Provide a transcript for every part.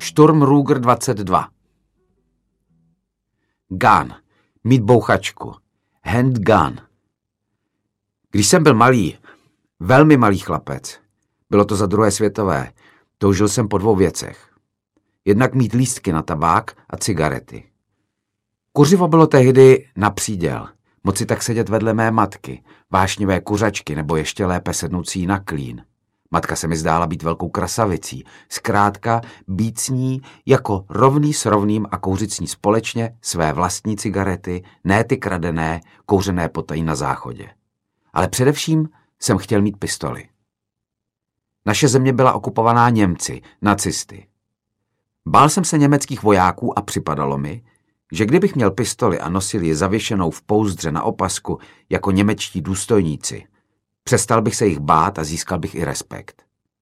Sturm-Ruger 22. Gun. Mít bouchačku. Handgun. Když jsem byl malý, velmi malý chlapec, bylo to za druhé světové, toužil jsem po dvou věcech. Jednak mít lístky na tabák a cigarety. Kuřivo bylo tehdy na příděl. Moci tak sedět vedle mé matky, vášnivé kuřačky nebo ještě lépe sednoucí na klín. Matka se mi zdála být velkou krasavicí, zkrátka být s ní jako rovný s rovným a kouřit s ní společně své vlastní cigarety, ne ty kradené, kouřené potají na záchodě. Ale především jsem chtěl mít pistoli. Naše země byla okupovaná Němci, nacisty. Bál jsem se německých vojáků a připadalo mi, že kdybych měl pistoli a nosil ji zavěšenou v pouzdře na opasku jako němečtí důstojníci, přestal bych se jich bát a získal bych i respekt.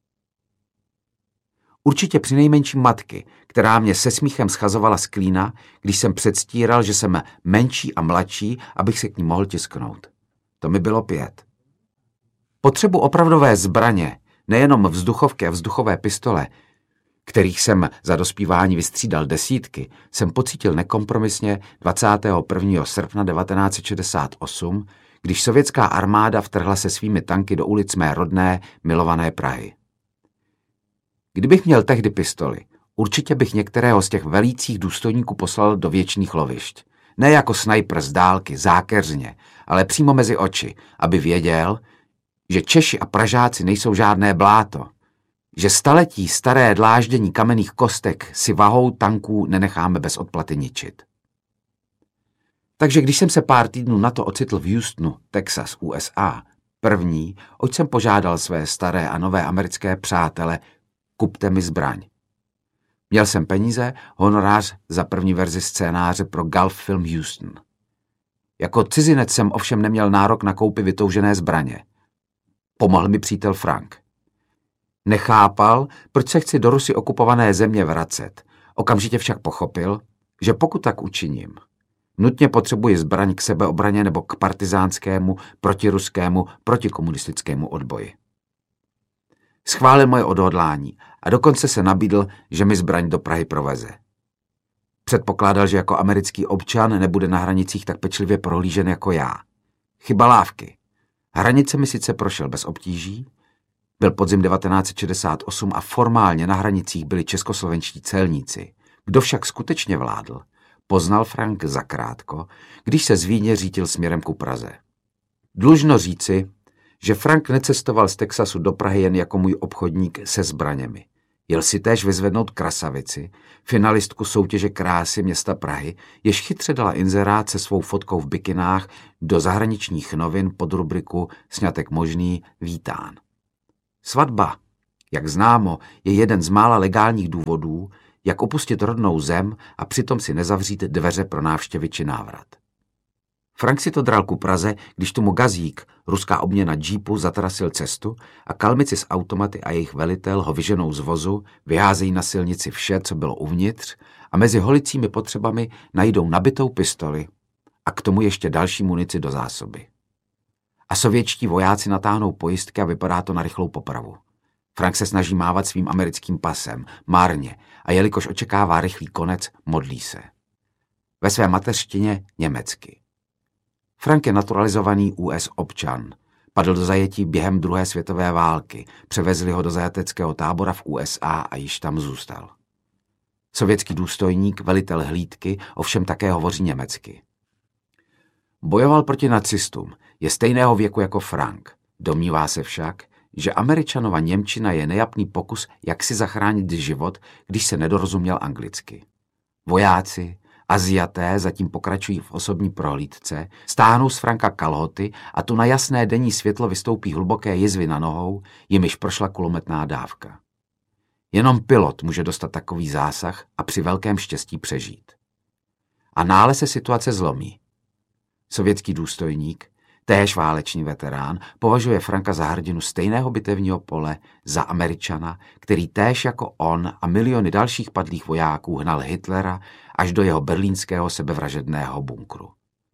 Určitě přinejmenším matky, která mě se smíchem schazovala z klína, když jsem předstíral, že jsem menší a mladší, abych se k ní mohl tisknout. To mi bylo 5. Potřebu opravdové zbraně, nejenom vzduchovky a vzduchové pistole, kterých jsem za dospívání vystřídal desítky, jsem pocítil nekompromisně 21. srpna 1968, když sovětská armáda vtrhla se svými tanky do ulic mé rodné, milované Prahy. Kdybych měl tehdy pistoli, určitě bych některého z těch velících důstojníků poslal do věčných lovišť. Ne jako snajper z dálky, zákeřně, ale přímo mezi oči, aby věděl, že Češi a Pražáci nejsou žádné bláto, že staletí staré dláždění kamenných kostek si vahou tanků nenecháme bez odplaty ničit. Takže když jsem se pár týdnů na to ocitl v Houstonu, Texas, USA, první, oč jsem požádal své staré a nové americké přátele, kupte mi zbraň. Měl jsem peníze, honorář za první verzi scénáře pro Gulf Film Houston. Jako cizinec jsem ovšem neměl nárok na koupi vytoužené zbraně. Pomohl mi přítel Frank. Nechápal, proč se chci do Rusy okupované země vracet. Okamžitě však pochopil, že pokud tak učiním, nutně potřebuji zbraň k sebeobraně nebo k partizánskému, protiruskému, protikomunistickému odboji. Schválil moje odhodlání a dokonce se nabídl, že mi zbraň do Prahy proveze. Předpokládal, že jako americký občan nebude na hranicích tak pečlivě prohlížen jako já. Chyba lávky. Hranice mi sice prošel bez obtíží, byl podzim 1968 a formálně na hranicích byli českoslovenští celníci. Kdo však skutečně vládl, poznal Frank zakrátko, když se z Vídně řítil směrem ku Praze. Dlužno říci, že Frank necestoval z Texasu do Prahy jen jako můj obchodník se zbraněmi. Jel si též vyzvednout krasavici, finalistku soutěže krásy města Prahy, jež chytře dala inzerát se svou fotkou v bikinách do zahraničních novin pod rubriku Sňatek možný, vítán. Svatba, jak známo, je jeden z mála legálních důvodů, jak opustit rodnou zem a přitom si nezavřít dveře pro návštěvy či návrat. Frank si to dral ku Praze, když tomu Gazík, ruská obměna džípu, zatrasil cestu a kalmici s automaty a jejich velitel ho vyženou z vozu, vyházejí na silnici vše, co bylo uvnitř a mezi holicími potřebami najdou nabitou pistoli a k tomu ještě další munici do zásoby. A sovětští vojáci natáhnou pojistky a vypadá to na rychlou popravu. Frank se snaží mávat svým americkým pasem, marně, a jelikož očekává rychlý konec, modlí se. Ve své mateřštině německy. Frank je naturalizovaný US občan. Padl do zajetí během druhé světové války, převezli ho do zajateckého tábora v USA a již tam zůstal. Sovětský důstojník, velitel hlídky, ovšem také hovoří německy. Bojoval proti nacistům, je stejného věku jako Frank. Domnívá se však, že Američanova němčina je nejapný pokus, jak si zachránit život, když se nedorozuměl anglicky. Vojáci, Aziaté zatím pokračují v osobní prohlídce, stáhnou z Franka kalhoty a tu na jasné denní světlo vystoupí hluboké jizvy na nohou, jimiž prošla kulometná dávka. Jenom pilot může dostat takový zásah a při velkém štěstí přežít. A náhle se situace zlomí. Sovětský důstojník, též válečný veterán, považuje Franka za hrdinu stejného bitevního pole, za Američana, který též jako on a miliony dalších padlých vojáků hnal Hitlera až do jeho berlínského sebevražedného bunkru.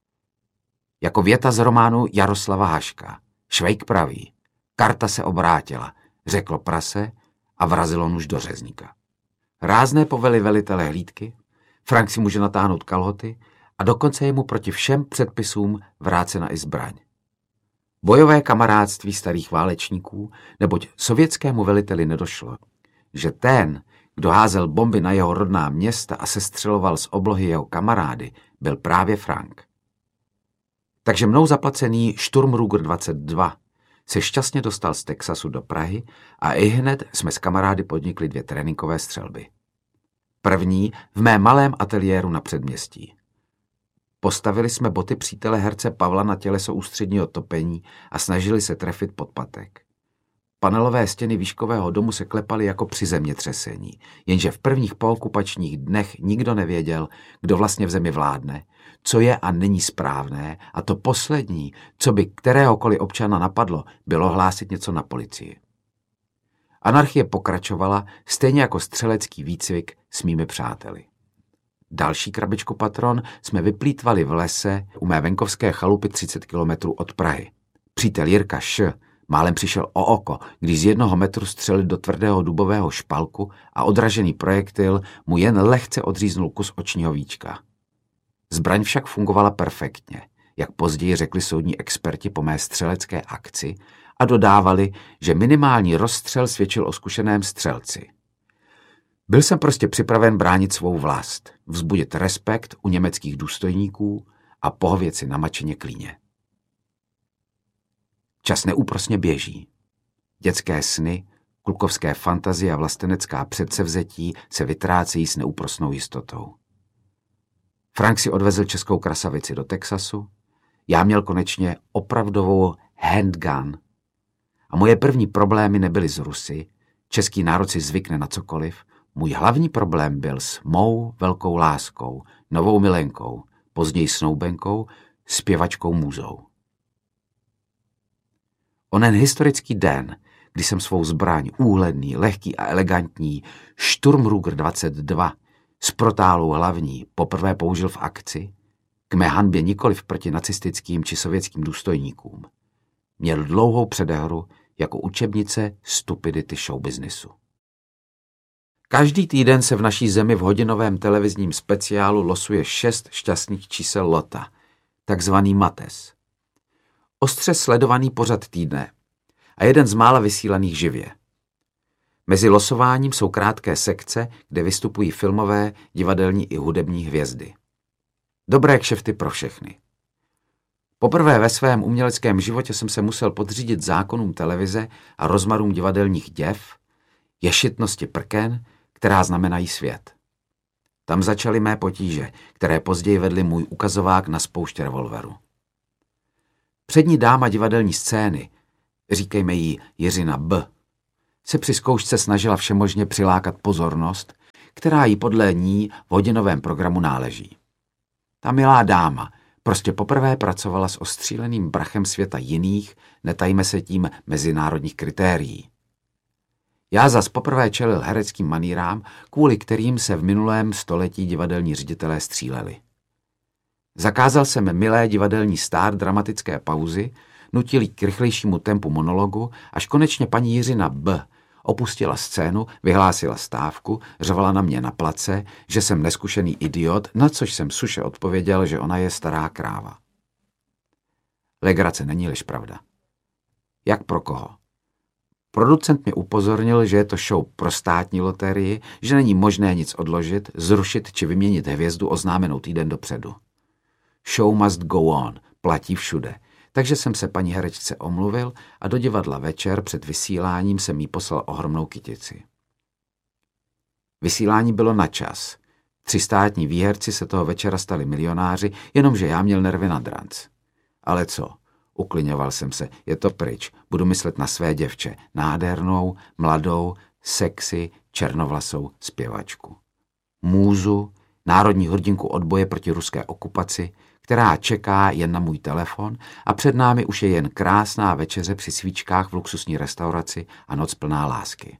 Jako věta z románu Jaroslava Haška. Švejk praví, karta se obrátila, řeklo prase a vrazilo nůž do řezníka. Rázné povely velitele hlídky, Frank si může natáhnout kalhoty a dokonce je mu proti všem předpisům vrácena i zbraň. Bojové kamarádství starých válečníků, neboť sovětskému veliteli nedošlo, že ten, kdo házel bomby na jeho rodná města a sestřeloval z oblohy jeho kamarády, byl právě Frank. Takže mnou zaplacený Sturmruger 22 se šťastně dostal z Texasu do Prahy a ihned jsme s kamarády podnikli 2 tréninkové střelby. První v mém malém ateliéru na předměstí. Postavili jsme boty přítele herce Pavla na těleso ústředního topení a snažili se trefit podpatek. Panelové stěny výškového domu se klepaly jako při zemětřesení, jenže v prvních pookupačních dnech nikdo nevěděl, kdo vlastně v zemi vládne, co je a není správné, a to poslední, co by kteréhokoliv občana napadlo, bylo hlásit něco na policii. Anarchie pokračovala, stejně jako střelecký výcvik s mými přáteli. Další krabičku patron jsme vyplýtvali v lese u mé venkovské chalupy 30 kilometrů od Prahy. Přítel Jirka Š. málem přišel o oko, když z 1 metru střelil do tvrdého dubového špalku a odražený projektil mu jen lehce odříznul kus očního víčka. Zbraň však fungovala perfektně, jak později řekli soudní experti po mé střelecké akci, a dodávali, že minimální rozstřel svědčil o zkušeném střelci. Byl jsem prostě připraven bránit svou vlast, vzbudit respekt u německých důstojníků a pohovět si namačeně klíně. Čas neúprosně běží. Dětské sny, klukovské fantazie a vlastenecká předsevzetí se vytrácejí s neúprosnou jistotou. Frank si odvezl českou krasavici do Texasu, já měl konečně opravdovou handgun a moje první problémy nebyly z Rusy, český národ si zvykne na cokoliv, můj hlavní problém byl s mou velkou láskou, novou milenkou, později snoubenkou, zpěvačkou Můzou. Onen historický den, kdy jsem svou zbraň úhledný, lehký a elegantní Sturmruger 22 s protálou hlavní poprvé použil v akci, k mé hanbě nikoliv proti nacistickým či sovětským důstojníkům, měl dlouhou předehru jako učebnice stupidity showbiznisu. Každý týden se v naší zemi v hodinovém televizním speciálu losuje 6 šťastných čísel lota, takzvaný Mates. Ostře sledovaný pořad týdne a jeden z mála vysílaných živě. Mezi losováním jsou krátké sekce, kde vystupují filmové, divadelní i hudební hvězdy. Dobré kšefty pro všechny. Poprvé ve svém uměleckém životě jsem se musel podřídit zákonům televize a rozmarům divadelních děv, ješitnosti prken, která znamenají svět. Tam začaly mé potíže, které později vedly můj ukazovák na spoušť revolveru. Přední dáma divadelní scény, říkejme jí Jiřina B., se při zkoušce snažila všemožně přilákat pozornost, která jí podle ní v hodinovém programu náleží. Ta milá dáma prostě poprvé pracovala s ostříleným brachem světa jiných, netajme se tím, mezinárodních kritérií. Já zas poprvé čelil hereckým manýrám, kvůli kterým se v minulém století divadelní ředitelé stříleli. Zakázal jsem milé divadelní star dramatické pauzy, nutil k rychlejšímu tempu monologu, až konečně paní Jiřina B. opustila scénu, vyhlásila stávku, řvala na mě na place, že jsem neskušený idiot, na což jsem suše odpověděl, že ona je stará kráva. Legrace není-liž pravda. Jak pro koho? Producent mě upozornil, že je to show pro státní loterii, že není možné nic odložit, zrušit či vyměnit hvězdu oznámenou týden dopředu. Show must go on, platí všude. Takže jsem se paní herečce omluvil a do divadla večer před vysíláním jsem jí poslal ohromnou kytici. Vysílání bylo na čas. 3 státní výherci se toho večera stali milionáři, jenomže já měl nervy na dranc. Ale co? Uklidňoval jsem se, je to pryč, budu myslet na své děvče, nádhernou, mladou, sexy, černovlasou zpěvačku. Můzu, národní hrdinku odboje proti ruské okupaci, která čeká jen na můj telefon a před námi už je jen krásná večeře při svíčkách v luxusní restauraci a noc plná lásky.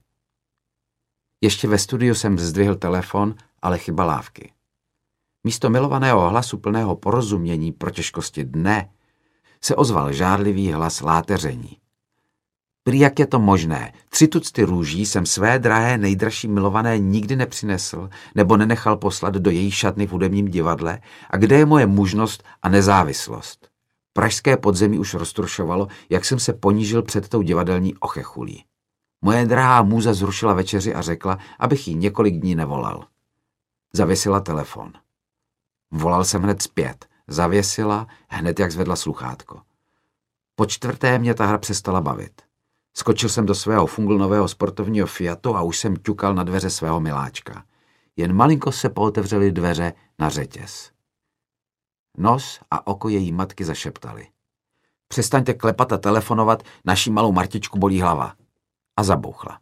Ještě ve studiu jsem zdvihl telefon, ale chyba lávky. Místo milovaného hlasu plného porozumění pro těžkosti dne se ozval žárlivý hlas láteření. Prý jak je to možné? 3 tucty růží jsem své drahé nejdražší milované nikdy nepřinesl nebo nenechal poslat do její šatny v hudebním divadle a kde je moje mužnost a nezávislost? Pražské podzemí už roztrušovalo, jak jsem se ponížil před tou divadelní ochechulí. Moje drahá můza zrušila večeři a řekla, abych jí několik dní nevolal. Zavěsila telefon. Volal jsem hned zpět. Zavěsila, hned jak zvedla sluchátko. Po 4. mě ta hra přestala bavit. Skočil jsem do svého funglnového sportovního Fiatu a už jsem ťukal na dveře svého miláčka. Jen malinko se pootevřely dveře na řetěz. Nos a oko její matky zašeptali. Přestaňte klepat a telefonovat, naší malou Martičku bolí hlava. A zabouchla.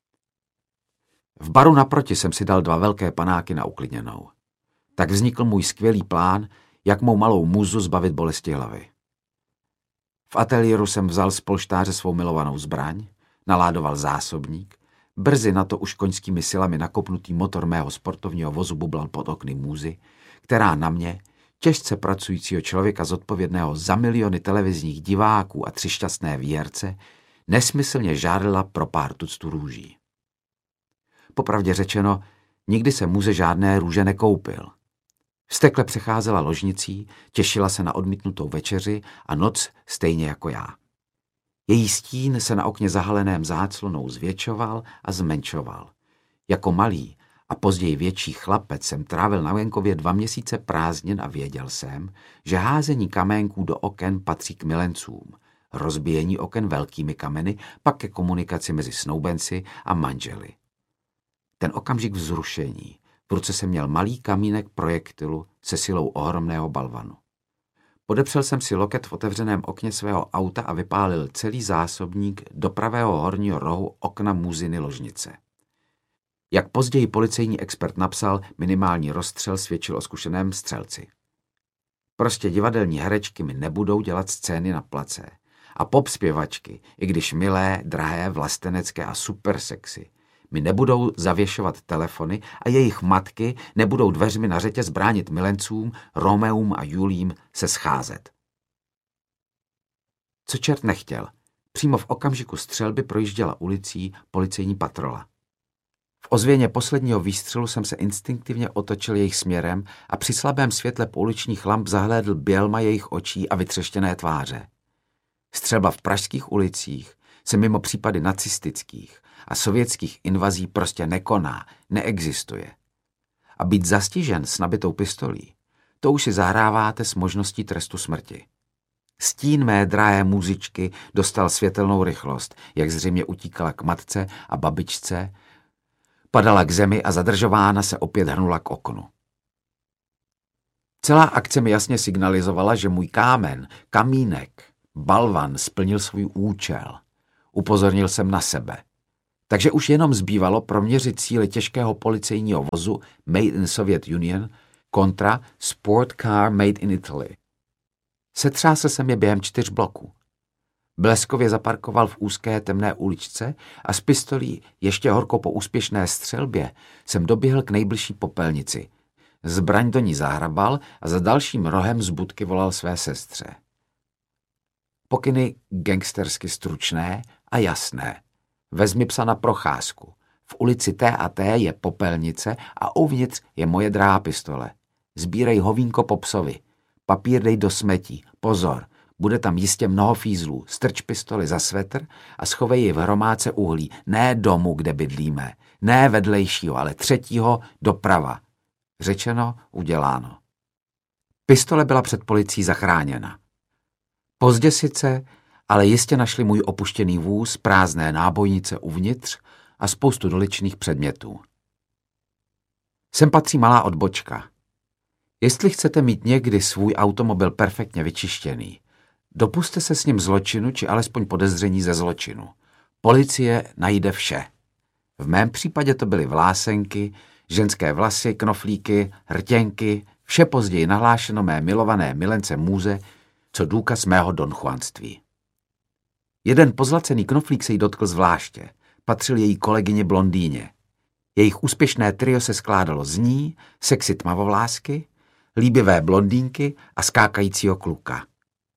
V baru naproti jsem si dal 2 velké panáky na uklidněnou. Tak vznikl můj skvělý plán, jak mou malou muzu zbavit bolesti hlavy. V ateliéru jsem vzal z polštáře svou milovanou zbraň, naládoval zásobník, brzy na to už koňskými silami nakopnutý motor mého sportovního vozu bublal pod okny můzy, která na mě, těžce pracujícího člověka zodpovědného za miliony televizních diváků a 3 šťastné výherce, nesmyslně žárlila pro pár tuctů růží. Popravdě řečeno, nikdy se muze žádné růže nekoupil. Vztekle přecházela ložnicí, těšila se na odmítnutou večeři a noc stejně jako já. Její stín se na okně zahaleném záclonou zvětšoval a zmenšoval. Jako malý a později větší chlapec jsem trávil na venkově 2 měsíce prázdnin a věděl jsem, že házení kaménků do oken patří k milencům, rozbíjení oken velkými kameny pak ke komunikaci mezi snoubenci a manželi. Ten okamžik vzrušení. V ruce jsem měl malý kamínek projektilu se silou ohromného balvanu. Podepřel jsem si loket v otevřeném okně svého auta a vypálil celý zásobník do pravého horního rohu okna muziny ložnice. Jak později policejní expert napsal, minimální rozstřel svědčil o zkušeném střelci. Prostě divadelní herečky mi nebudou dělat scény na place. A pop zpěvačky, i když milé, drahé, vlastenecké a super sexy, mi nebudou zavěšovat telefony a jejich matky nebudou dveřmi na řetěz bránit milencům, Romeum a Julím se scházet. Co čert nechtěl, přímo v okamžiku střelby projížděla ulicí policejní patrola. V ozvěně posledního výstřelu jsem se instinktivně otočil jejich směrem a při slabém světle pouličních lamp zahlédl bělma jejich očí a vytřeštěné tváře. Střelba v pražských ulicích se mimo případy nacistických a sovětských invazí prostě nekoná, neexistuje. A být zastižen s nabitou pistolí, to už si zahráváte s možností trestu smrti. Stín mé drahé muzičky dostal světelnou rychlost, jak zřejmě utíkala k matce a babičce, padala k zemi a zadržována se opět hrnula k oknu. Celá akce mi jasně signalizovala, že můj kamínek, balvan splnil svůj účel. Upozornil jsem na sebe. Takže už jenom zbývalo proměřit síly těžkého policejního vozu Made in Soviet Union kontra Sport Car Made in Italy. Setřásl jsem je během 4 bloků. Bleskově zaparkoval v úzké temné uličce a s pistolí, ještě horko po úspěšné střelbě, jsem doběhl k nejbližší popelnici. Zbraň do ní zahrabal a za dalším rohem z budky volal své sestře. Pokyny gangstersky stručné a jasné. Vezmi psa na procházku. V ulici T a T je popelnice a uvnitř je moje drahá pistole. Sbírej hovínko po psovi. Papír dej do smetí. Pozor, bude tam jistě mnoho fízlů. Strč pistoli za svetr a schovej ji v hromádce uhlí. Ne domu, kde bydlíme. Ne vedlejšího, ale 3. doprava. Řečeno, uděláno. Pistole byla před policií zachráněna. Pozdě sice, ale jistě našli můj opuštěný vůz, prázdné nábojnice uvnitř a spoustu doličných předmětů. Sem patří malá odbočka. Jestli chcete mít někdy svůj automobil perfektně vyčištěný, dopuste se s ním zločinu či alespoň podezření ze zločinu. Policie najde vše. V mém případě to byly vlásenky, ženské vlasy, knoflíky, hrtěnky, vše později nahlášeno mé milované milence Můze, co důkaz mého donchuanství. Jeden pozlacený knoflík se jí dotkl zvláště. Patřil její kolegyně blondýně. Jejich úspěšné trio se skládalo z ní, sexy tmavovlásky, líbivé blondýnky a skákajícího kluka.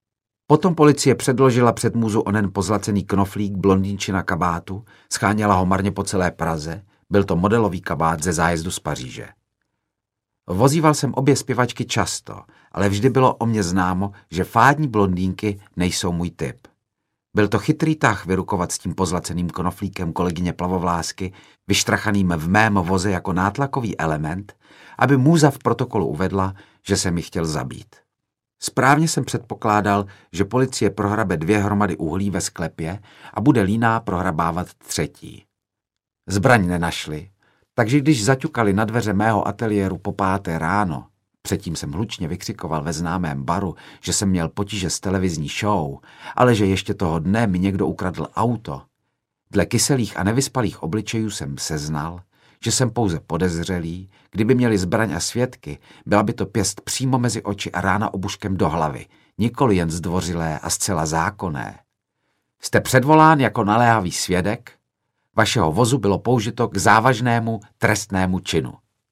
Potom policie předložila před můzu onen pozlacený knoflík blondýnčina kabátu, scháněla ho marně po celé Praze, byl to modelový kabát ze zájezdu z Paříže. Vozíval jsem obě zpěvačky často, ale vždy bylo o mně známo, že fádní blondýnky nejsou můj typ. Byl to chytrý tah vyrukovat s tím pozlaceným knoflíkem kolegyně Plavovlásky, vyštrachaným v mém voze jako nátlakový element, aby můza v protokolu uvedla, že jsem ji chtěl zabít. Správně jsem předpokládal, že policie prohrabe 2 hromady uhlí ve sklepě a bude líná prohrabávat 3. Zbraň nenašli, takže když zaťukali na dveře mého ateliéru po 5. ráno, předtím jsem hlučně vykřikoval ve známém baru, že jsem měl potíže s televizní show, ale že ještě toho dne mi někdo ukradl auto. Dle kyselých a nevyspalých obličejů jsem seznal, že jsem pouze podezřelý, kdyby měli zbraň a svědky, byla by to pěst přímo mezi oči a rána obuškem do hlavy, nikoli jen zdvořilé a zcela zákonné. Jste předvolán jako naléhavý svědek, vašeho vozu bylo použito k závažnému trestnému činu.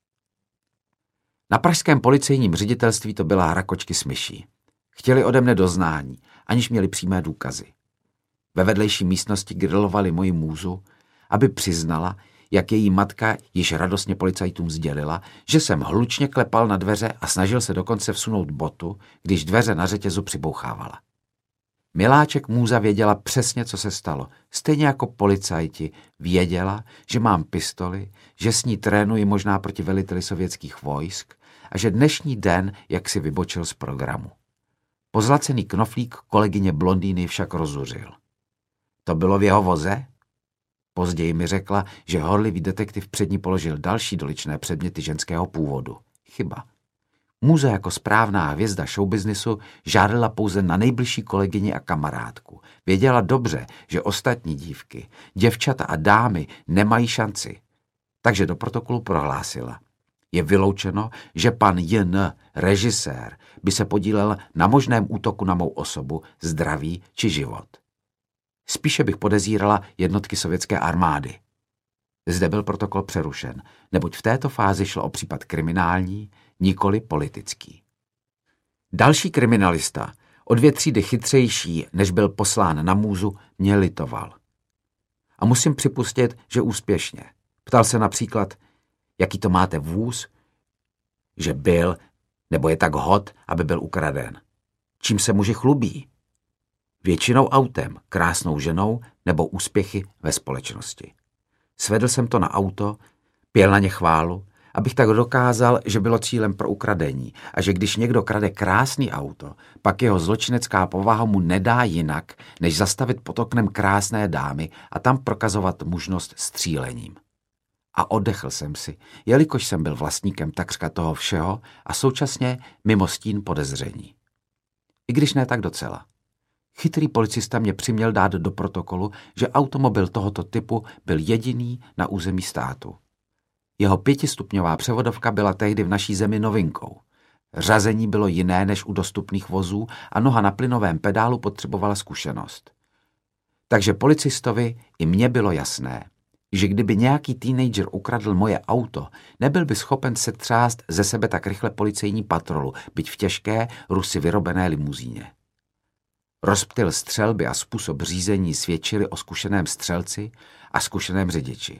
Na pražském policejním ředitelství to byla hra kočky s myší. Chtěli ode mne doznání, aniž měli přímé důkazy. Ve vedlejší místnosti grilovali moji můzu, aby přiznala, jak její matka již radostně policajtům sdělila, že jsem hlučně klepal na dveře a snažil se dokonce vsunout botu, když dveře na řetězu přibouchávala. Miláček můza věděla přesně, co se stalo. Stejně jako policajti věděla, že mám pistoli, že s ní trénuji možná proti veliteli sovětských vojsk a že dnešní den jak si vybočil z programu. Pozlacený knoflík kolegyně blondýny však rozuřil. To bylo v jeho voze? Později mi řekla, že horlivý detektiv před ní položil další doličné předměty ženského původu. Chyba. Můza jako správná hvězda showbiznisu žádala pouze na nejbližší kolegyni a kamarádku. Věděla dobře, že ostatní dívky, děvčata a dámy nemají šanci. Takže do protokolu prohlásila. Je vyloučeno, že pan J.N., režisér, by se podílel na možném útoku na mou osobu, zdraví či život. Spíše bych podezírala jednotky sovětské armády. Zde byl protokol přerušen, neboť v této fázi šlo o případ kriminální, nikoli politický. Další kriminalista, o 2 třídy chytřejší, než byl poslán na můzu, mě litoval. A musím připustit, že úspěšně. Ptal se například, jaký to máte vůz, že byl, nebo je tak hot, aby byl ukraden. Čím se muži chlubí? Většinou autem, krásnou ženou nebo úspěchy ve společnosti. Svedl jsem to na auto, pěl na ně chválu, abych tak dokázal, že bylo cílem pro ukradení a že když někdo krade krásný auto, pak jeho zločinecká povaha mu nedá jinak, než zastavit pod oknem krásné dámy a tam prokazovat mužnost střílením. A oddechl jsem si, jelikož jsem byl vlastníkem takřka toho všeho a současně mimo stín podezření. I když ne tak docela. Chytrý policista mě přiměl dát do protokolu, že automobil tohoto typu byl jediný na území státu. Jeho 5stupňová převodovka byla tehdy v naší zemi novinkou. Řazení bylo jiné než u dostupných vozů a noha na plynovém pedálu potřebovala zkušenost. Takže policistovi i mně bylo jasné, že kdyby nějaký teenager ukradl moje auto, nebyl by schopen setřást ze sebe tak rychle policejní patrolu, byť v těžké, Rusy vyrobené limuzíně. Rozptyl střelby a způsob řízení svědčili o zkušeném střelci a zkušeném řidiči.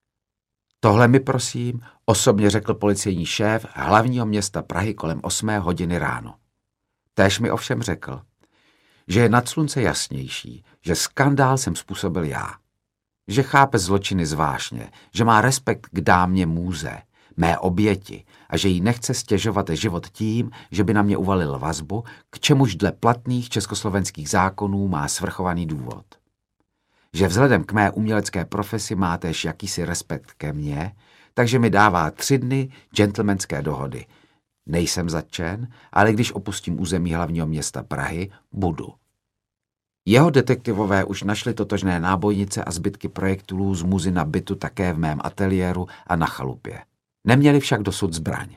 Tohle mi prosím, osobně řekl policejní šéf hlavního města Prahy kolem 8 hodiny ráno. Též mi ovšem řekl, že je nad slunce jasnější, že skandál jsem způsobil já. Že chápe zločiny zvážně, že má respekt k dámě můze, mé oběti a že jí nechce stěžovat život tím, že by na mě uvalil vazbu, k čemuž dle platných československých zákonů má svrchovaný důvod. Že vzhledem k mé umělecké profesi má též jakýsi respekt ke mně, takže mi dává 3 dny gentlemanské dohody. Nejsem zatčen, ale když opustím území hlavního města Prahy, budu. Jeho detektivové už našli totožné nábojnice a zbytky projektilů z muzy na bytu také v mém ateliéru a na chalupě. Neměli však dosud zbraň.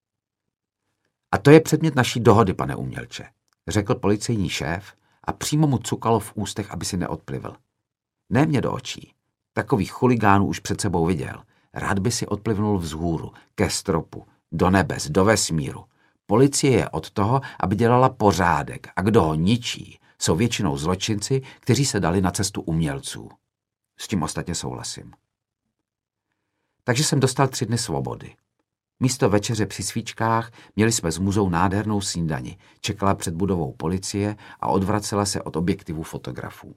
A to je předmět naší dohody, pane umělče, řekl policejní šéf a přímo mu cukalo v ústech, aby si neodplivl. Ne mě do očí. Takových chuligánů už před sebou viděl. Rád by si odplivnul vzhůru, ke stropu, do nebes, do vesmíru. Policie je od toho, aby dělala pořádek a kdo ho ničí, jsou většinou zločinci, kteří se dali na cestu umělců. S tím ostatně souhlasím. Takže jsem dostal 3 dny svobody. Místo večeře při svíčkách měli jsme s Muzou nádhernou snídani. Čekala před budovou policie a odvracela se od objektivů fotografů.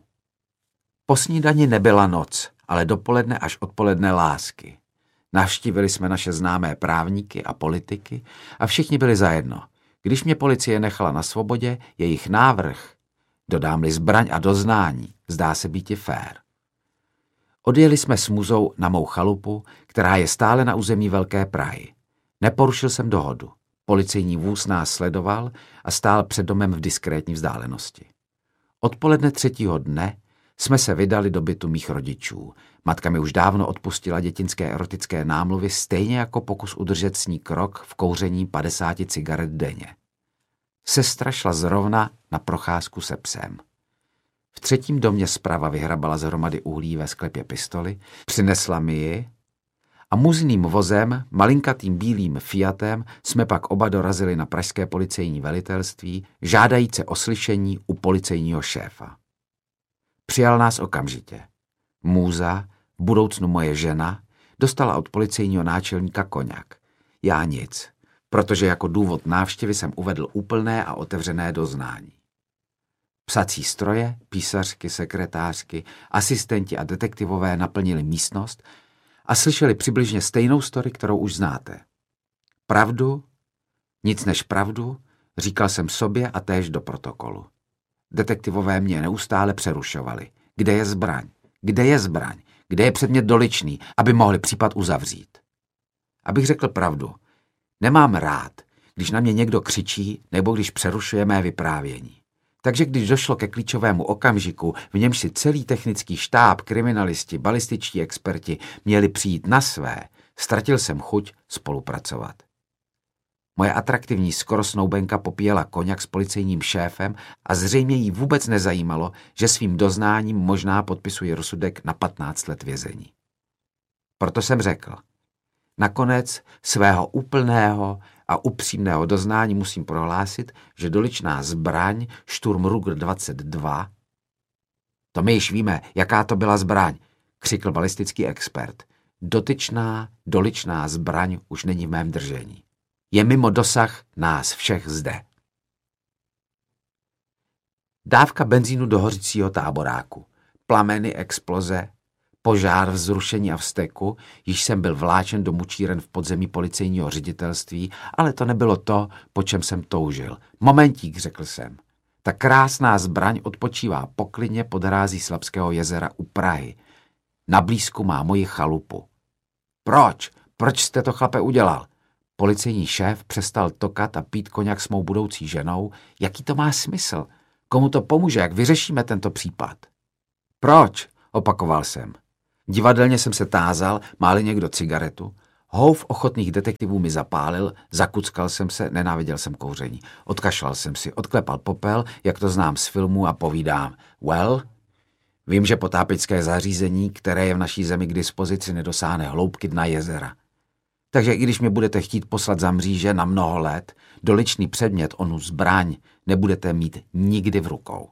Po snídani nebyla noc, ale dopoledne až odpoledne lásky. Navštívili jsme naše známé právníky a politiky a všichni byli zajedno. Když mě policie nechala na svobodě, jejich návrh, dodám-li zbraň a doznání, zdá se býti fér. Odjeli jsme s Muzou na mou chalupu, která je stále na území Velké Prahy. Neporušil jsem dohodu. Policejní vůz nás sledoval a stál před domem v diskrétní vzdálenosti. Odpoledne 3. dne jsme se vydali do bytu mých rodičů. Matka mi už dávno odpustila dětinské erotické námluvy, stejně jako pokus udržet s ní krok v kouření 50 cigaret denně. Sestra šla zrovna na procházku se psem. V 3. domě zprava vyhrabala z hromady uhlí ve sklepě pistoli, přinesla mi ji a muzným vozem, malinkatým bílým Fiatem, jsme pak oba dorazili na pražské policejní velitelství, žádajíce o slyšení u policejního šéfa. Přijal nás okamžitě. Můza, v budoucnu moje žena, dostala od policejního náčelníka koňak. Já nic, protože jako důvod návštěvy jsem uvedl úplné a otevřené doznání. Psací stroje, písařky, sekretářky, asistenti a detektivové naplnili místnost a slyšeli přibližně stejnou story, kterou už znáte. Pravdu, nic než pravdu, říkal jsem sobě a též do protokolu. Detektivové mě neustále přerušovali. Kde je zbraň? Kde je zbraň? Kde je předmět doličný, aby mohli případ uzavřít? Abych řekl pravdu, nemám rád, když na mě někdo křičí nebo když přerušuje mé vyprávění. Takže když došlo ke klíčovému okamžiku, v němž si celý technický štáb, kriminalisti, balističtí experti měli přijít na své, ztratil jsem chuť spolupracovat. Moje atraktivní skoro snoubenka popíjela koňak s policejním šéfem a zřejmě jí vůbec nezajímalo, že svým doznáním možná podpisuje rozsudek na 15 let vězení. Proto jsem řekl, nakonec svého úplného a upřímného doznání musím prohlásit, že doličná zbraň Sturm Ruger 22, to my již víme, jaká to byla zbraň, křikl balistický expert. Dotyčná, doličná zbraň už není v mém držení. Je mimo dosah nás všech zde. Dávka benzínu do hořícího táboráku, plameny, exploze, požár, vzrušení a vzteku, již jsem byl vláčen do mučíren v podzemí policejního ředitelství, ale to nebylo to, po čem jsem toužil. Momentík, řekl jsem. Ta krásná zbraň odpočívá poklině pod hrází Slabského jezera u Prahy. Na blízku má moji chalupu. Proč? Proč jste to, chlape, udělal? Policejní šéf přestal tokat a pít koňak s mou budoucí ženou. Jaký to má smysl? Komu to pomůže, jak vyřešíme tento případ? Proč? Opakoval jsem. Divadelně jsem se tázal, má-li někdo cigaretu. Houf ochotných detektivů mi zapálil, zakuckal jsem se, nenáviděl jsem kouření. Odkašlal jsem si, odklepal popel, jak to znám z filmu a povídám. Well, vím, že potápěčské zařízení, které je v naší zemi k dispozici, nedosáhne hloubky dna jezera. Takže i když mě budete chtít poslat za mříže na mnoho let, doličný předmět, onu zbraň, nebudete mít nikdy v rukou.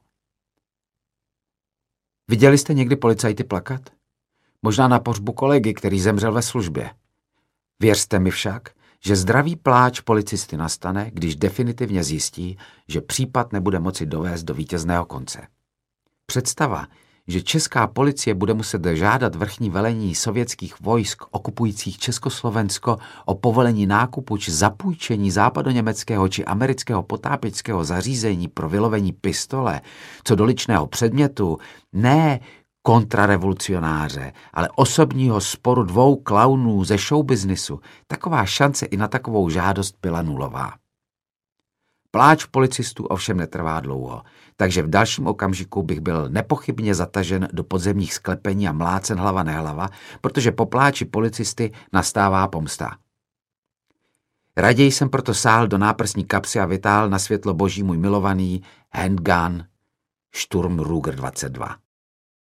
Viděli jste někdy policajty plakat? Možná na pohřbu kolegy, který zemřel ve službě. Věřte mi však, že zdravý pláč policisty nastane, když definitivně zjistí, že případ nebude moci dovést do vítězného konce. Představa, že česká policie bude muset žádat vrchní velení sovětských vojsk okupujících Československo o povolení nákupu či zapůjčení západoněmeckého či amerického potápěčského zařízení pro vylovení pistole, co doličného předmětu, ne kontrarevolucionáře, ale osobního sporu 2 klaunů ze showbiznisu, taková šance i na takovou žádost byla nulová. Pláč policistů ovšem netrvá dlouho, takže v dalším okamžiku bych byl nepochybně zatažen do podzemních sklepení a mlácen hlava nehlava, protože po pláči policisty nastává pomsta. Raději jsem proto sáhl do náprsní kapsy a vytáhl na světlo boží můj milovaný handgun Sturm Ruger 22.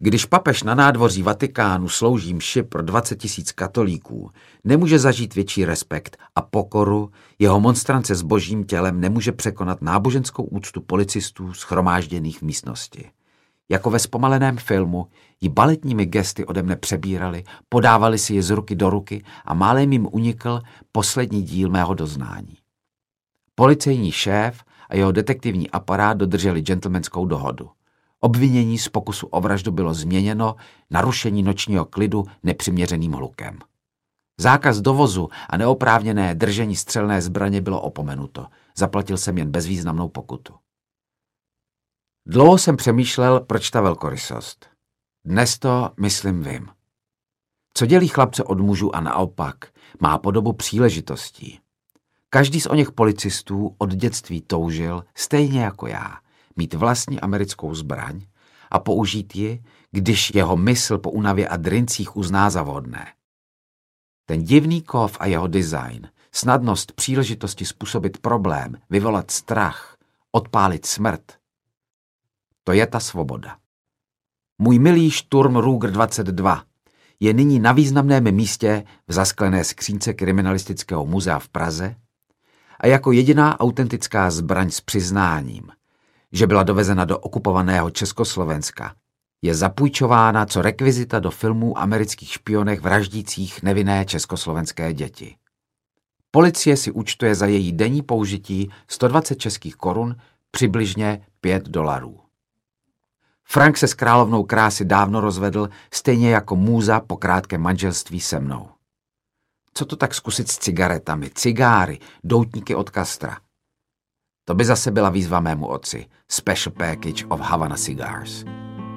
Když papež na nádvoří Vatikánu slouží mši pro 20 000 katolíků, nemůže zažít větší respekt a pokoru, jeho monstrance s božím tělem nemůže překonat náboženskou úctu policistů shromážděných v místnosti. Jako ve zpomaleném filmu ji baletními gesty ode mne přebírali, podávali si je z ruky do ruky a málem jim unikl poslední díl mého doznání. Policejní šéf a jeho detektivní aparát dodrželi gentlemanskou dohodu. Obvinění z pokusu o vraždu bylo změněno, narušení nočního klidu nepřiměřeným hlukem. Zákaz dovozu a neoprávněné držení střelné zbraně bylo opomenuto. Zaplatil jsem jen bezvýznamnou pokutu. Dlouho jsem přemýšlel, proč ta velkorysost. Dnes to, myslím, vím. Co dělí chlapce od mužů a naopak, má podobu příležitostí. Každý z oněch policistů od dětství toužil, stejně jako já, mít vlastní americkou zbraň a použít ji, když jeho mysl po únavě a drincích uzná za vhodné. Ten divný kov a jeho design, snadnost příležitosti způsobit problém, vyvolat strach, odpálit smrt, to je ta svoboda. Můj milý Sturm Ruger 22 je nyní na významném místě v zasklené skřínce Kriminalistického muzea v Praze a jako jediná autentická zbraň s přiznáním, že byla dovezena do okupovaného Československa, je zapůjčována co rekvizita do filmů amerických špionech vraždících nevinné československé děti. Policie si účtuje za její denní použití 120 českých korun, přibližně $5. Frank se s královnou krásy dávno rozvedl, stejně jako můza po krátkém manželství se mnou. Co to tak zkusit s cigaretami, cigáry, doutníky od Castra? To by zase byla výzva mému otci. Special package of Havana cigars.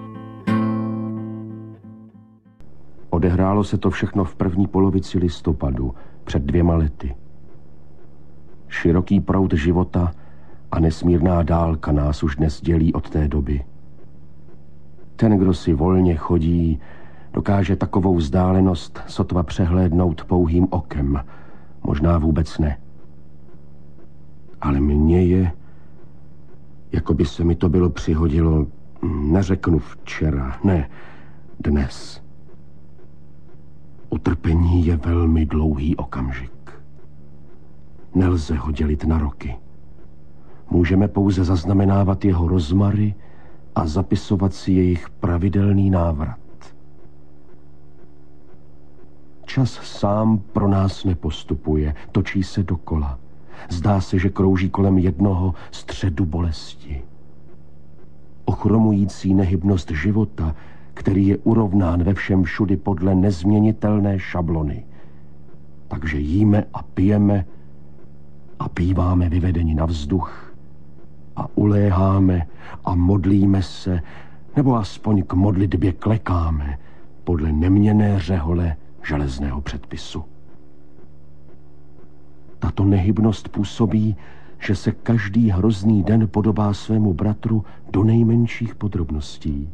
Odehrálo se to všechno v první polovici listopadu, před 2 lety. Široký proud života a nesmírná dálka nás už dnes dělí od té doby. Ten, kdo si volně chodí, dokáže takovou vzdálenost sotva přehlédnout pouhým okem, možná vůbec ne. Ale mně je, jako by se mi to bylo přihodilo, neřeknu včera, ne, dnes. Utrpení je velmi dlouhý okamžik. Nelze ho dělit na roky. Můžeme pouze zaznamenávat jeho rozmary a zapisovat si jejich pravidelný návrat. Čas sám pro nás nepostupuje, točí se dokola. Zdá se, že krouží kolem jednoho středu bolesti. Ochromující nehybnost života, který je urovnán ve všem všudy podle nezměnitelné šablony. Takže jíme a pijeme a býváme vyvedeni na vzduch a uléháme a modlíme se, nebo aspoň k modlitbě klekáme podle neměnné řehole železného předpisu. Tato nehybnost působí, že se každý hrozný den podobá svému bratru do nejmenších podrobností.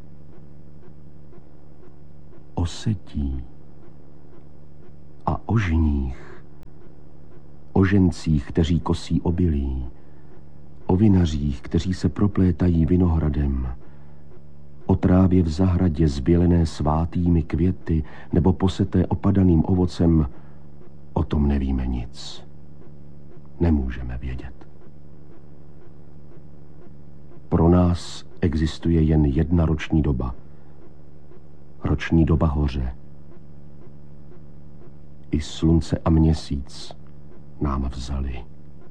O setí a o žních, o žencích, kteří kosí obilí, o vinařích, kteří se proplétají vinohradem, o trávě v zahradě zbělené svátými květy nebo poseté opadaným ovocem, o tom nevíme nic. Nemůžeme vědět. Pro nás existuje jen jedna roční doba. Roční doba hoře. I slunce a měsíc nám vzali.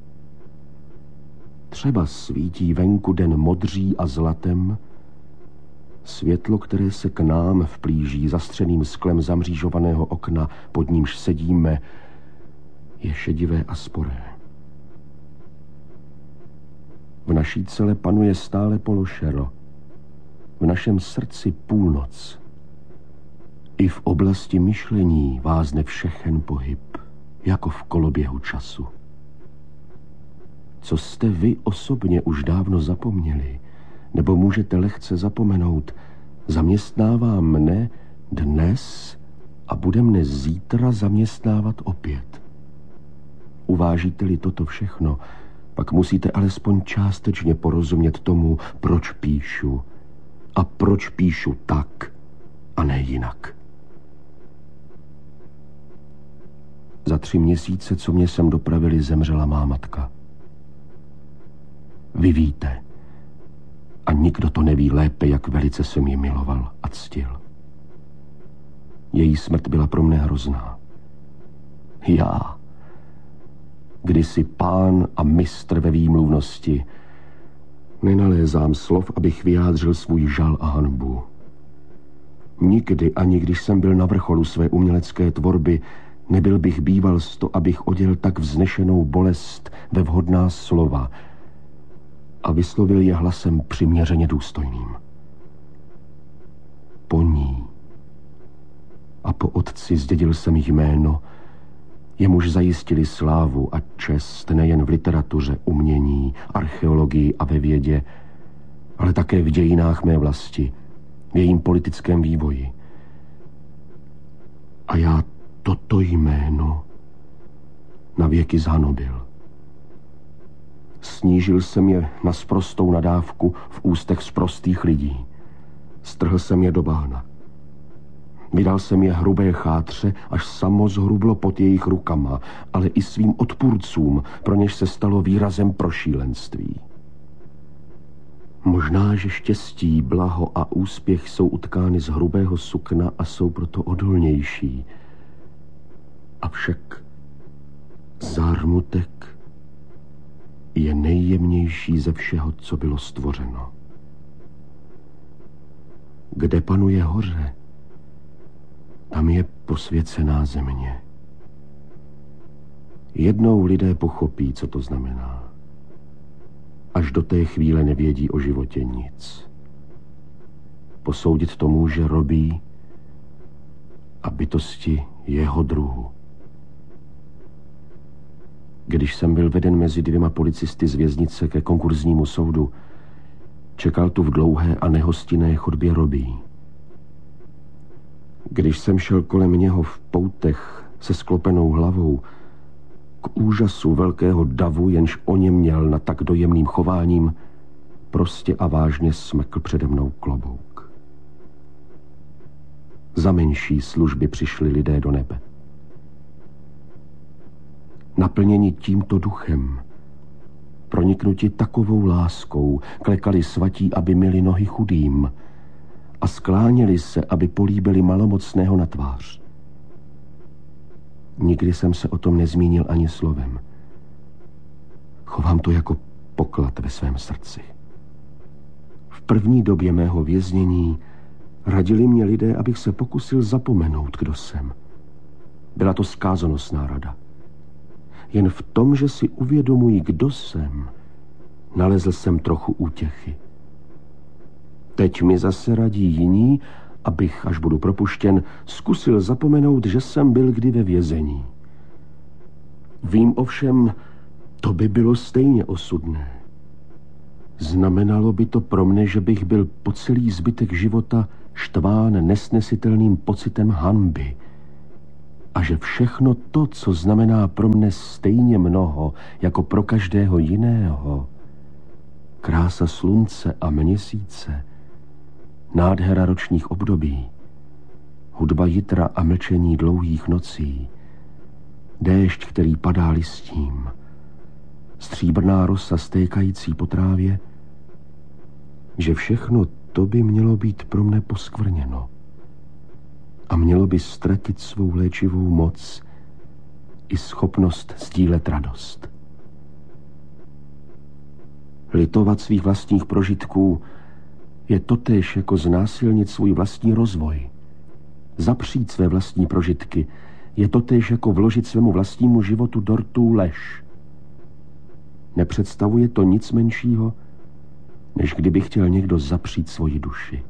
Třeba svítí venku den modří a zlatem, světlo, které se k nám vplíží zastřeným sklem zamřížovaného okna, pod nímž sedíme, je šedivé a sporé. V naší cele panuje stále pološero, v našem srdci půlnoc. I v oblasti myšlení vázne všechen pohyb, jako v koloběhu času. Co jste vy osobně už dávno zapomněli, nebo můžete lehce zapomenout, zaměstnává mne dnes a bude mne zítra zaměstnávat opět. Uvážíte-li toto všechno, pak musíte alespoň částečně porozumět tomu, proč píšu a proč píšu tak a ne jinak. Za 3 měsíce, co mě sem dopravili, zemřela má matka. Vy víte, a nikdo to neví lépe, jak velice jsem ji miloval a ctil. Její smrt byla pro mne hrozná. Já, kdysi pán a mistr ve výmluvnosti, nenalézám slov, abych vyjádřil svůj žal a hanbu. Nikdy, ani když jsem byl na vrcholu své umělecké tvorby, nebyl bych býval s to, abych oděl tak vznešenou bolest ve vhodná slova a vyslovil je hlasem přiměřeně důstojným. Po ní a po otci zdědil jsem jméno, jemuž zajistili slávu a čest nejen v literatuře, umění, archeologii a ve vědě, ale také v dějinách mé vlasti, v jejím politickém vývoji. A já toto jméno navěky zhanobil. Snížil jsem je na sprostou nadávku v ústech sprostých lidí. Strhl jsem je do bahna. Vydal jsem je hrubé chátře, až samo zhrublo pod jejich rukama, ale i svým odpůrcům, pro něž se stalo výrazem pro šílenství. Možná, že štěstí, blaho a úspěch jsou utkány z hrubého sukna a jsou proto odolnější. Avšak zármutek je nejjemnější ze všeho, co bylo stvořeno. Kde panuje hoře, tam je posvěcená země. Jednou lidé pochopí, co to znamená. Až do té chvíle nevědí o životě nic. Posoudit to může Robí a bytosti jeho druhu. Když jsem byl veden mezi 2 policisty z věznice ke konkurznímu soudu, čekal tu v dlouhé a nehostinné chodbě Robí. Když jsem šel kolem něho v poutech se sklopenou hlavou, k úžasu velkého davu, jenž oněměl na tak dojemným chováním, prostě a vážně smekl přede mnou klobouk. Za menší služby přišli lidé do nebe. Naplněni tímto duchem, proniknuti takovou láskou, klekali svatí, aby myli nohy chudým a skláněli se, aby políbili malomocného na tvář. Nikdy jsem se o tom nezmínil ani slovem. Chovám to jako poklad ve svém srdci. V první době mého věznění radili mě lidé, abych se pokusil zapomenout, kdo jsem. Byla to zkázonosná rada. Jen v tom, že si uvědomuji, kdo jsem, nalezl jsem trochu útěchy. Teď mi zase radí jiní, abych, až budu propuštěn, zkusil zapomenout, že jsem byl kdy ve vězení. Vím ovšem, to by bylo stejně osudné. Znamenalo by to pro mne, že bych byl po celý zbytek života štván nesnesitelným pocitem hanby a že všechno to, co znamená pro mne stejně mnoho jako pro každého jiného, krása slunce a měsíce, nádhera ročních období, hudba jitra a mlčení dlouhých nocí, déšť, který padá listím, stříbrná rosa stékající po trávě, že všechno to by mělo být pro mne poskvrněno a mělo by ztratit svou léčivou moc i schopnost sdílet radost. Litovat svých vlastních prožitků je totéž jako znásilnit svůj vlastní rozvoj. Zapřít své vlastní prožitky je totéž jako vložit svému vlastnímu životu do rtů lež. Nepředstavuje to nic menšího, než kdyby chtěl někdo zapřít svoji duši.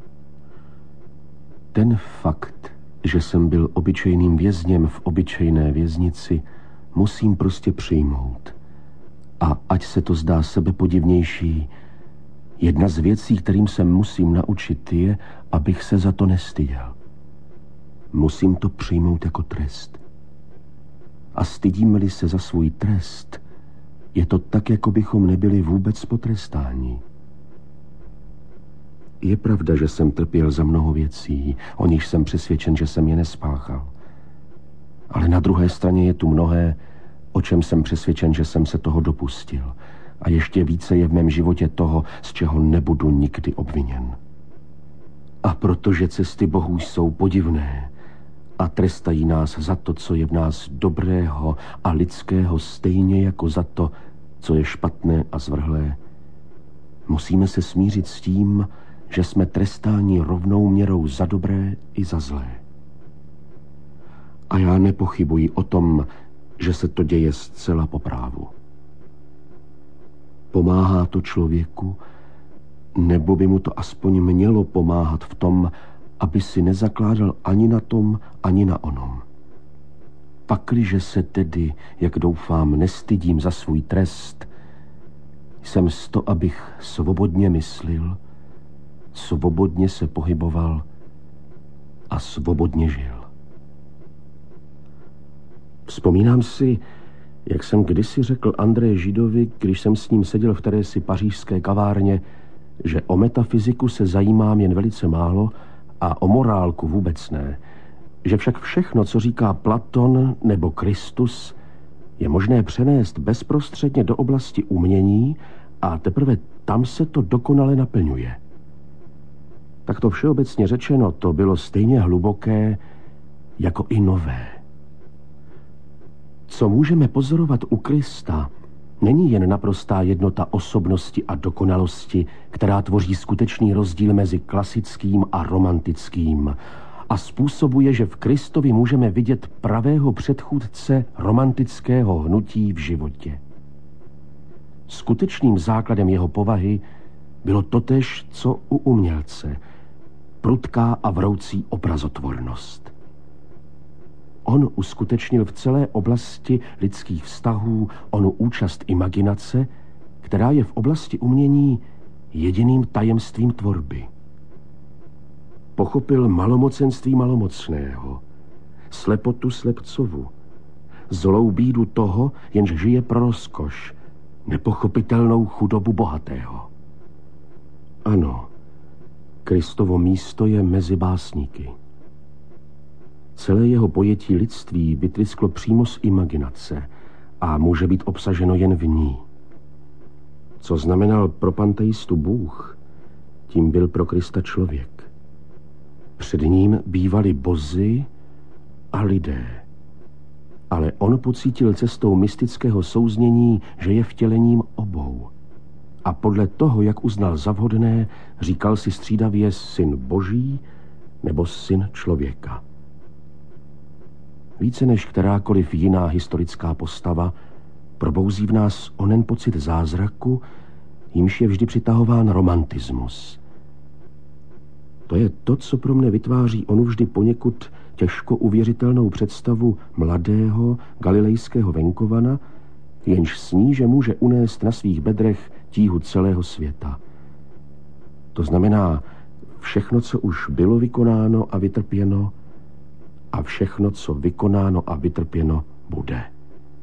Ten fakt, že jsem byl obyčejným vězněm v obyčejné věznici, musím prostě přijmout. A ať se to zdá sebepodivnější, jedna z věcí, kterým se musím naučit, je, abych se za to nestyděl. Musím to přijmout jako trest. A stydíme-li se za svůj trest, je to tak, jako bychom nebyli vůbec potrestáni. Je pravda, že jsem trpěl za mnoho věcí, o nich jsem přesvědčen, že jsem je nespáchal. Ale na druhé straně je tu mnohé, o čem jsem přesvědčen, že jsem se toho dopustil. A ještě více je v mém životě toho, z čeho nebudu nikdy obviněn. A protože cesty Bohů jsou podivné a trestají nás za to, co je v nás dobrého a lidského, stejně jako za to, co je špatné a zvrhlé, musíme se smířit s tím, že jsme trestáni rovnou měrou za dobré i za zlé. A já nepochybuji o tom, že se to děje zcela po právu. Pomáhá to člověku, nebo by mu to aspoň mělo pomáhat v tom, aby si nezakládal ani na tom, ani na onom. Pakliže se tedy, jak doufám, nestydím za svůj trest, jsem z to, abych svobodně myslil, svobodně se pohyboval a svobodně žil. Vzpomínám si, jak jsem kdysi řekl Andreji Židovi, když jsem s ním seděl v tési pařížské kavárně, že o metafyziku se zajímám jen velice málo a o morálku vůbec ne, že však všechno, co říká Platon nebo Kristus, je možné přenést bezprostředně do oblasti umění a teprve tam se to dokonale naplňuje. Takto všeobecně řečeno to bylo stejně hluboké jako i nové. Co můžeme pozorovat u Krista, není jen naprostá jednota osobnosti a dokonalosti, která tvoří skutečný rozdíl mezi klasickým a romantickým a způsobuje, že v Kristovi můžeme vidět pravého předchůdce romantického hnutí v životě. Skutečným základem jeho povahy bylo totéž, co u umělce, prudká a vroucí obrazotvornost. On uskutečnil v celé oblasti lidských vztahů onu účast imaginace, která je v oblasti umění jediným tajemstvím tvorby. Pochopil malomocenství malomocného, slepotu slepcovu, zlou bídu toho, jenž žije pro rozkoš, nepochopitelnou chudobu bohatého. Ano, Kristovo místo je mezi básníky. Celé jeho pojetí lidství vytrysklo přímo z imaginace a může být obsaženo jen v ní. Co znamenal pro panteistu Bůh, tím byl pro Krista člověk. Před ním bývali bozi a lidé. Ale on pocítil cestou mystického souznění, že je vtělením obou. A podle toho, jak uznal za vhodné, říkal si střídavě syn Boží nebo syn člověka. Více než kterákoliv jiná historická postava probouzí v nás onen pocit zázraku, jímž je vždy přitahován romantismus. To je to, co pro mne vytváří onu vždy poněkud těžko uvěřitelnou představu mladého galilejského venkovana, jenž sní, že může unést na svých bedrech tíhu celého světa. To znamená všechno, co už bylo vykonáno a vytrpěno, a všechno, co vykonáno a vytrpěno bude.